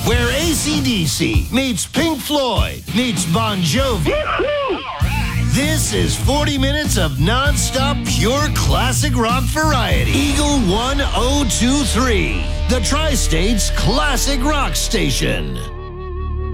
where AC/DC meets Pink Floyd meets Bon Jovi. This is 40 minutes of non-stop pure classic rock variety. Eagle 1023, the Tri-State's classic rock station.